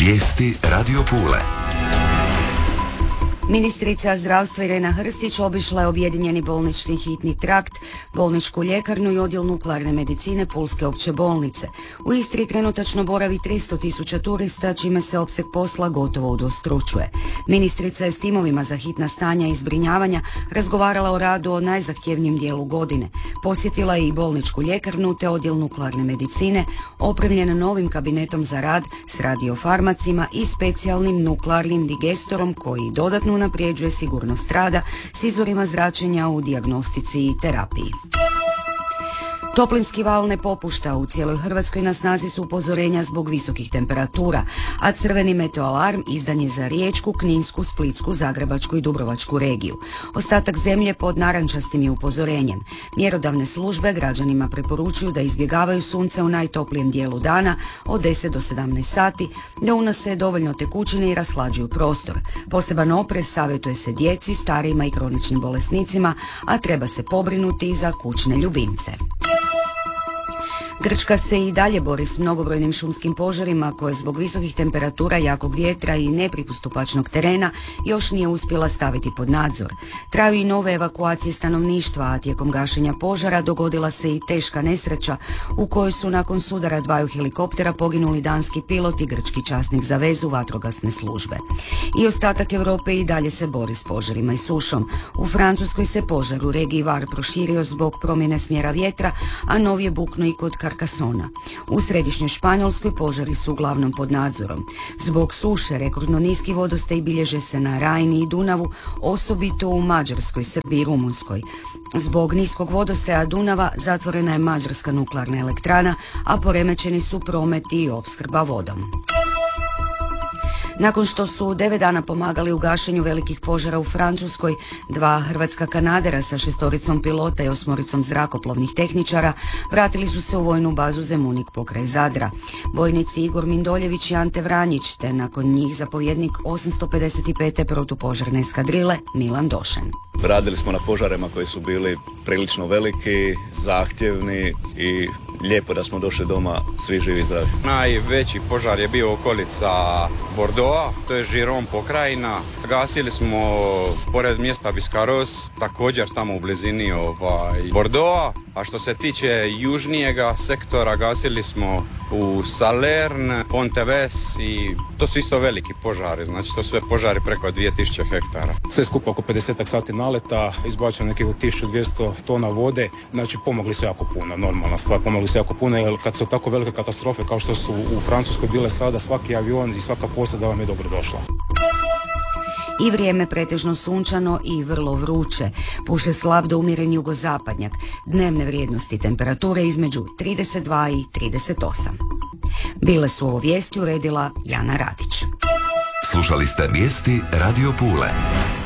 Vijesti Radio Pule. Ministrica zdravstva Irena Hrstić obišla je objedinjeni bolnički hitni trakt, bolničku ljekarnu i odjel nuklearne medicine Pulske opće bolnice. U Istri trenutačno boravi 300.000 turista, čime se opseg posla gotovo udvostručuje. Ministrica je s timovima za hitna stanja i zbrinjavanja razgovarala o radu o najzahtjevnijem dijelu godine. Posjetila je i bolničku ljekarnu te odjel nuklearne medicine, opremljen novim kabinetom za rad s radiofarmacima i specijalnim nuklearnim digestorom koji dodatno unaprijeđuje sigurnost rada s izvorima zračenja u dijagnostici i terapiji. Toplinski val ne popušta, u cijeloj Hrvatskoj na snazi su upozorenja zbog visokih temperatura, a crveni meteoalarm izdan je za Riječku, Kninsku, Splitsku, Zagrebačku i Dubrovačku regiju. Ostatak zemlje pod narančastim je upozorenjem. Mjerodavne službe građanima preporučuju da izbjegavaju sunce u najtoplijem dijelu dana od 10 do 17 sati, da unose dovoljno tekućine i rashlađuju prostor. Poseban oprez savjetuje se djeci, starijima i kroničnim bolesnicima, a treba se pobrinuti i za kućne ljubimce. Grčka se i dalje bori s mnogobrojnim šumskim požarima koje zbog visokih temperatura, jakog vjetra i nepristupačnog terena još nije uspjela staviti pod nadzor. Traju i nove evakuacije stanovništva, a tijekom gašenja požara dogodila se i teška nesreća u kojoj su nakon sudara dvaju helikoptera poginuli danski pilot i grčki časnik za vezu vatrogasne službe. I ostatak Europe i dalje se bori s požarima i sušom. U Francuskoj se požar u regiji Var proširio zbog promjene smjera vjetra, a nov je buknuo i kod Carcassona. U središnjoj Španjolskoj požari su uglavnom pod nadzorom. Zbog suše rekordno niski vodostaj bilježe se na Rajni i Dunavu, osobito u Mađarskoj, Srbiji i Rumunjskoj. Zbog niskog vodostaja Dunava zatvorena je mađarska nuklearna elektrana, a poremećeni su promet i opskrba vodom. Nakon što su 9 dana pomagali u gašenju velikih požara u Francuskoj, 2 hrvatska kanadera sa 6 pilota i 8 zrakoplovnih tehničara vratili su se u vojnu bazu Zemunik pokraj Zadra. Bojnici Igor Mindoljević i Ante Vranjić, te nakon njih zapovjednik 855. protupožarne eskadrile Milan Došen. Radili smo na požarima koji su bili prilično veliki, zahtjevni i lijepo da smo došli doma svi živi zdravi. Najveći požar je bio okolica Bordeauxa, to je Giron pokrajina. Gasili smo pored mjesta Biscarrosse, također tamo u blizini Bordeauxa. A što se tiče južnijega sektora, gasili smo u Salerne, Ponteves i to su isto veliki požari, znači to su sve požari preko 2000 hektara. Sve skupa oko 50 sati naleta, izbačeno nekih 1200 tona vode, znači pomogli su jako puno, normalna stvar, pomogli su jako puno, jer kad su tako velike katastrofe kao što su u Francuskoj bile sada, svaki avion i svaka posada vam je dobro došla. I vrijeme pretežno sunčano i vrlo vruće. Puše slab do umjeren jugozapadnjak. Dnevne vrijednosti temperature između 32 i 38. Bile su ovo vijesti uredila Jana Radić. Slušali ste vijesti Radio Pule.